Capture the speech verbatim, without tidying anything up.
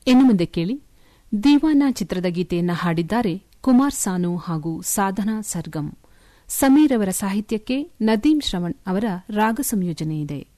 ಇನ್ನು ಮುಂದೆ ಕೇಳಿ ದೀವಾನ ಚಿತ್ರದ ಗೀತೆಯನ್ನು ಹಾಡಿದ್ದಾರೆ ಕುಮಾರ್ ಸಾನು ಹಾಗೂ ಸಾಧನಾ ಸರ್ಗಮ್. ಸಮೀರ್ ಅವರ ಸಾಹಿತ್ಯಕ್ಕೆ ನದೀಂ ಶ್ರವಣ್ ಅವರ ರಾಗ ಸಂಯೋಜನೆ ಇದೆ.